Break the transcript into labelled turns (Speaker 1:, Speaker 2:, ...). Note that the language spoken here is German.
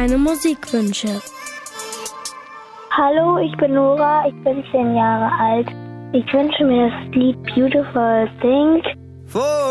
Speaker 1: deine Musikwünsche.
Speaker 2: Hallo, ich bin Nora, ich bin 10 Jahre alt. Ich wünsche mir das Lied Beautiful Thing